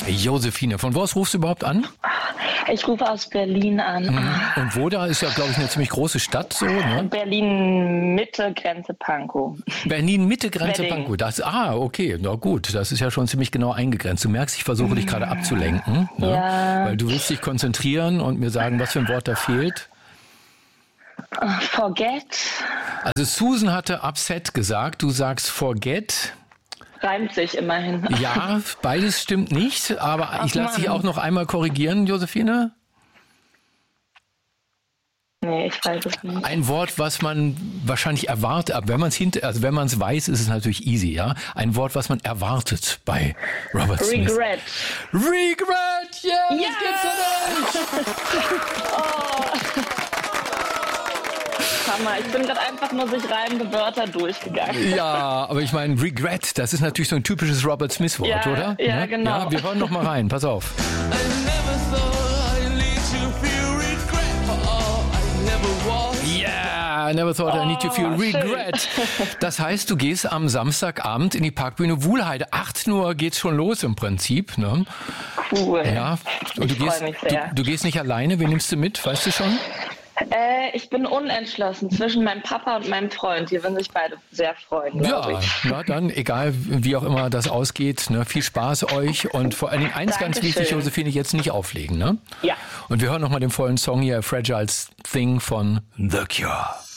Josephine, von wo aus rufst du überhaupt an? Ich rufe aus Berlin an. Und wo da ist ja, glaube ich, eine ziemlich große Stadt so, ne? Berlin-Mitte, Grenze Pankow. Berlin-Mitte, Grenze Wedding. Pankow. Okay, na gut, das ist ja schon ziemlich genau eingegrenzt. Du merkst, ich versuche dich gerade abzulenken, ne? Ja. Weil du willst dich konzentrieren und mir sagen, was für ein Wort da fehlt. Forget. Also Susan hatte upset gesagt, du sagst forget. Reimt sich immerhin. Ja, beides stimmt nicht, aber ich lasse dich Mann. auch noch einmal korrigieren, Josephine. Nee, ich weiß es nicht. Ein Wort, was man wahrscheinlich erwartet, aber wenn man es weiß, ist es natürlich easy, ja. Ein Wort, was man erwartet bei Robert Smith. Regret. Regret, yeah, Ja! das geht's Hammer, ich bin gerade einfach nur sich reimende Wörter durchgegangen. Ja, aber ich meine, Regret, das ist natürlich so ein typisches Robert Smith-Wort, Ja, oder? ja, Ne? genau. Ja, wir hören noch mal rein, pass auf. Yeah, I never thought I need to feel regret. Das heißt, du gehst am Samstagabend in die Parkbühne Wuhlheide. 18 Uhr geht's schon los im Prinzip, ne? Cool. Ja. Und Ich freu mich sehr. du gehst nicht alleine. Wen nimmst du mit? Weißt du schon? Ich bin unentschlossen zwischen meinem Papa und meinem Freund. Die würden sich beide sehr freuen, glaube Ja, ich. na dann, egal wie auch immer das ausgeht, ne, viel Spaß euch und vor allen Dingen eins ganz Dankeschön. wichtig, Josephine, jetzt nicht auflegen, ne? Ja. Und wir hören nochmal den vollen Song hier, Fragile Thing von The Cure.